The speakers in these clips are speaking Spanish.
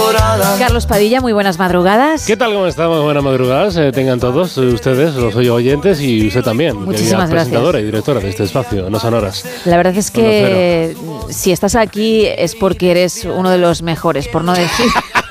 temporada. Carlos Padilla, muy buenas madrugadas. ¿Qué tal? ¿Cómo estamos? Buenas madrugadas. Tengan todos ustedes, los oyentes, y usted también. Muchísimas gracias. Presentadora y directora de este espacio, No Sonoras. La verdad es que si estás aquí es porque eres uno de los mejores, por no decir...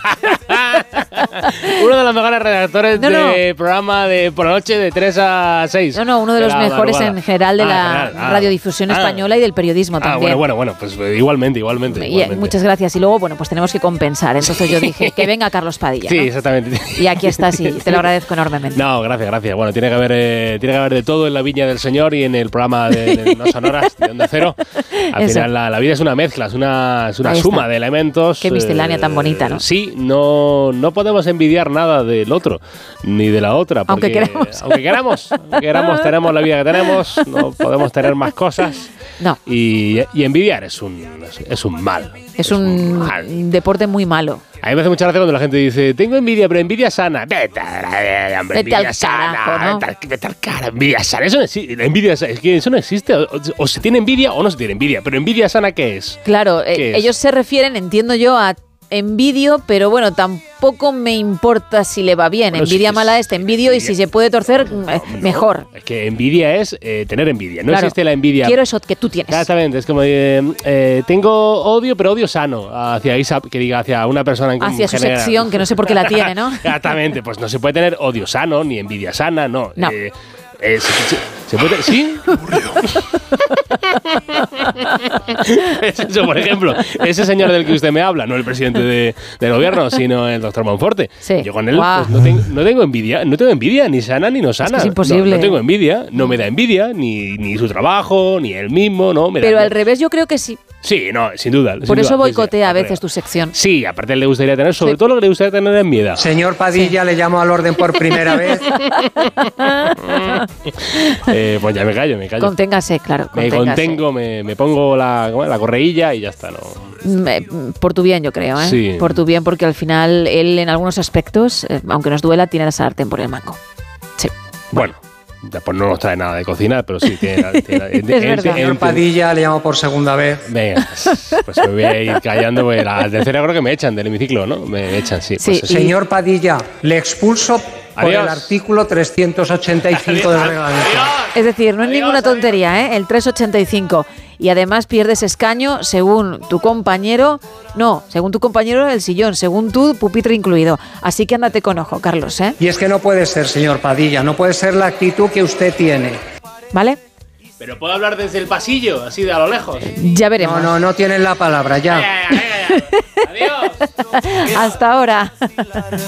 Uno de los mejores redactores de programa de por la noche de 3 a 6. Uno de los mejores en general de la radiodifusión española y del periodismo también. Bueno, pues igualmente. Muchas gracias. Y luego, pues tenemos que compensar. Entonces yo dije, que venga Carlos Padilla. Sí, ¿no? Exactamente. Y aquí estás y te lo agradezco enormemente. No, gracias. Bueno, tiene que haber de todo en la viña del Señor y en el programa de No Sonoras, de Onda Cero. Al final la vida es una mezcla, es una suma de elementos. Qué miscelánea tan bonita, ¿no? Sí, no podemos envidiar nada del otro, ni de la otra. Aunque queramos, tenemos la vida que tenemos, no podemos tener más cosas. No. Y envidiar es un mal. Es un deporte muy malo. A mí me hace mucha gracia cuando la gente dice, tengo envidia, pero envidia sana. Vete al carajo, ¿no? Vete al cara, envidia sana. Eso no existe. Envidia sana, es que eso no existe. O se tiene envidia o no se tiene envidia. Pero envidia sana, ¿qué es? Claro, ellos se refieren, entiendo yo, a envidio, pero bueno, tampoco me importa si le va bien. Bueno, envidia mala te envidio y si se puede torcer, mejor. Es que envidia es tener envidia. No existe la envidia. Quiero eso que tú tienes. Exactamente. Es como tengo odio, pero odio sano hacia hacia una persona en hacia su sección, que no sé por qué la tiene, ¿no? Exactamente. Pues no se puede tener odio sano ni envidia sana, no. No. ¿Se puede? ¿Sí? Es eso, por ejemplo, ese señor del que usted me habla, no el presidente del gobierno, sino el doctor Monforte. Sí. Yo con él pues, no tengo envidia, ni sana ni no sana. Es que es imposible. No tengo envidia, no me da envidia, ni su trabajo, ni él mismo, no. Pero al revés yo creo que sí. Sí, no, sin duda. Por eso boicotea a veces tu sección. Sí, aparte le gustaría tener, sobre todo lo que le gustaría tener es miedo. Señor Padilla, le llamo al orden por primera vez. Pues ya me callo. Conténgase, claro. Me contengo, me pongo la correilla y ya está, ¿no? Por tu bien, yo creo, ¿eh? Sí. Por tu bien, porque al final él en algunos aspectos, aunque nos duela, tiene la sartén por el mango. Sí. Bueno. Pues no nos trae nada de cocinar, pero sí tiene es verdad. Señor Padilla, le llamo por segunda vez. Venga, pues me voy a ir callando, porque la tercera creo que me echan del hemiciclo, ¿no? Me echan, sí. Sí, pues señor Padilla, le expulso por el artículo 385 del reglamento. Es decir, no es ninguna tontería, ¿eh? El 385. Y además pierdes escaño según tu compañero, el sillón, según tu pupitre incluido. Así que ándate con ojo, Carlos, ¿eh? Y es que no puede ser, señor Padilla, no puede ser la actitud que usted tiene. ¿Vale? Pero puedo hablar desde el pasillo, así de a lo lejos. Ya veremos. No tienen la palabra, ya. Adiós. Hasta ahora.